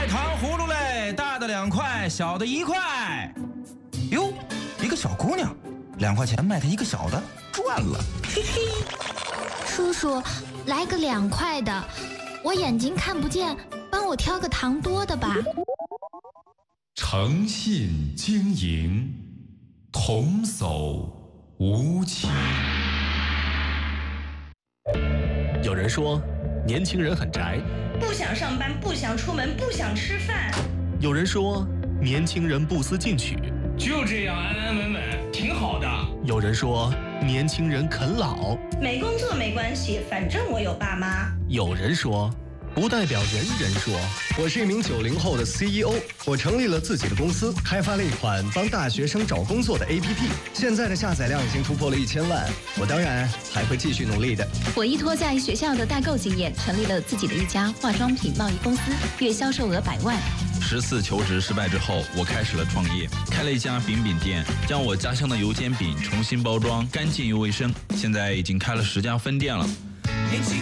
糖葫芦嘞，大的2块，小的1块。哟，一个小姑娘，2块钱卖她一个小的，赚了。嘿嘿。 叔叔，来个2块的，我眼睛看不见，帮我挑个糖多的吧。 诚信经营，童叟无欺。 有人说，年轻人很宅， 不想上班，不想出门，不想吃饭。 有人说，年轻人不思进取， 就这样安安稳稳，挺好的。 有人说，年轻人啃老， 没工作没关系，反正我有爸妈。 有人说，不代表人人说。 我是一名90后的 CEO， 我成立了自己的公司，开发了一款帮大学生找工作的 APP， 现在的下载量已经突破了1000万。我当然还会继续努力的。 我依托在学校的代购经验，成立了自己的一家化妆品贸易公司，月销售额100万。 14求职失败之后，我开始了创业，开了一家饼饼店，将我家乡的油煎饼重新包装，干净又卫生。现在已经开了10家分店了。